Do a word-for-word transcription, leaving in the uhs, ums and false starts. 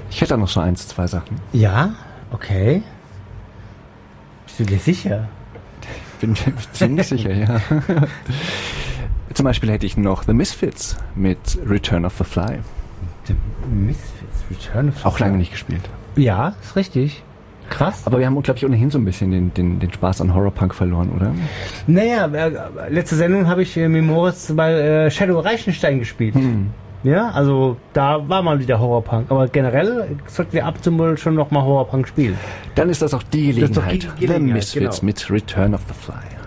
Ich hätte da noch so eins, zwei Sachen. Ja, okay. Bist du dir sicher? Bin mir ziemlich sicher, ja. Zum Beispiel hätte ich noch The Misfits mit Return of the Fly. The Misfits, Return of the Fly. Auch lange nicht gespielt. Ja, ist richtig. Krass. Aber wir haben, glaube ich, ohnehin so ein bisschen den, den, den Spaß an Horrorpunk verloren, oder? Naja, äh, letzte Sendung habe ich äh, mit Moritz bei äh, Shadow Reichenstein gespielt. Hm. Ja, also da war mal wieder Horrorpunk. Aber generell sollten wir ab und zu mal schon noch mal Horrorpunk spielen. Dann ist das auch die Gelegenheit. Das ist doch die Gelegenheit, The Misfits genau. mit Return of the Fly.